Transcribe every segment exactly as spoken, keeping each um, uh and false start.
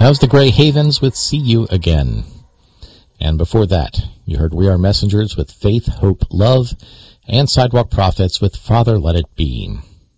That was the Grey Havens with See You Again. And before that, you heard We Are Messengers with Faith, Hope, Love, and Sidewalk Prophets with Father Let It Be.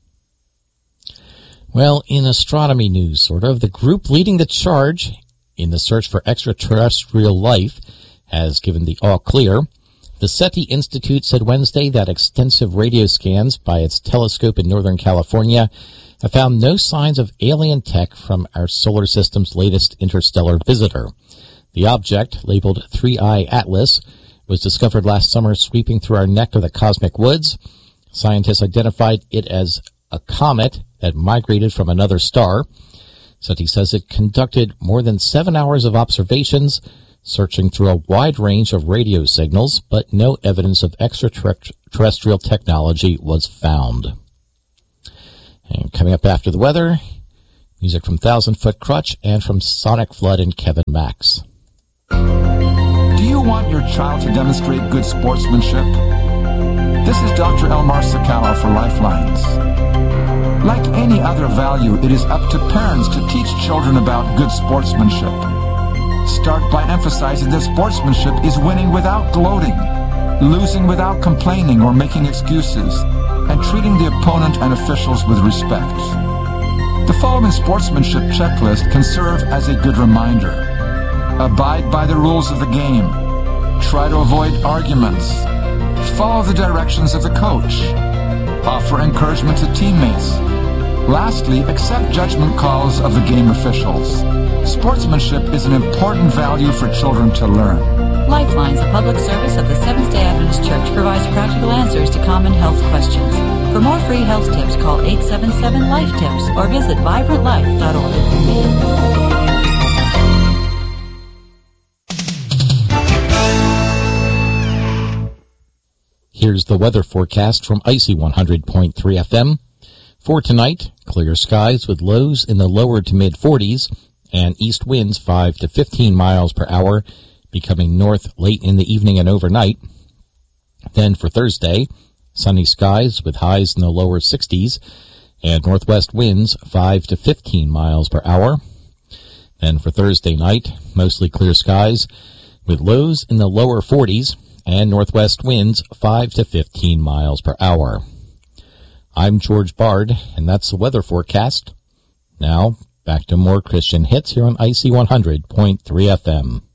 Well, in astronomy news, sort of, the group leading the charge in the search for extraterrestrial life has given the all clear. The SETI Institute said Wednesday that extensive radio scans by its telescope in Northern California have found no signs of alien tech from our solar system's latest interstellar visitor. The object, labeled three I Atlas, was discovered last summer sweeping through our neck of the cosmic woods. Scientists identified it as a comet that migrated from another star. SETI says it conducted more than seven hours of observations, searching through a wide range of radio signals, but no evidence of extraterrestrial technology was found. And coming up after the weather, music from Thousand Foot Crutch and from Sonic Flood and Kevin Max. Do you want your child to demonstrate good sportsmanship? This is Doctor Elmar Sakawa for Lifelines. Like any other value, it is up to parents to teach children about good sportsmanship. Start by emphasizing that sportsmanship is winning without gloating, losing without complaining or making excuses, and treating the opponent and officials with respect. The following sportsmanship checklist can serve as a good reminder. Abide by the rules of the game. Try to avoid arguments. Follow the directions of the coach. Offer encouragement to teammates. Lastly, accept judgment calls of the game officials. Sportsmanship is an important value for children to learn. Lifelines, a public service of the Seventh-day Adventist Church, provides practical answers to common health questions. For more free health tips, call eight seven seven, life tips or visit vibrant life dot org. Here's the weather forecast from Icy one hundred point three F M. For tonight, clear skies with lows in the lower to mid forties and east winds five to fifteen miles per hour, becoming north late in the evening and overnight. Then for Thursday, sunny skies with highs in the lower sixties and northwest winds five to fifteen miles per hour. Then for Thursday night, mostly clear skies with lows in the lower forties and northwest winds five to fifteen miles per hour. I'm George Bard, and that's the weather forecast. Now, back to more Christian hits here on Icy one hundred point three F M.